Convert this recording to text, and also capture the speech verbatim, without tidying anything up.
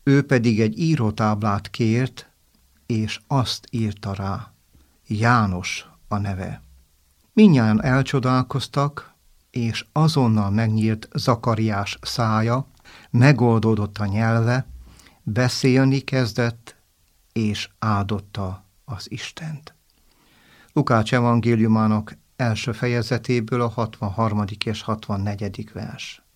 Ő pedig egy írótáblát kért, és azt írta rá: János a neve. Mindnyájan elcsodálkoztak, és azonnal megnyílt Zakariás szája, megoldódott a nyelve, beszélni kezdett, és áldotta az Istent. Lukács evangéliumának első fejezetéből a hatvanharmadik és hatvannegyedik vers.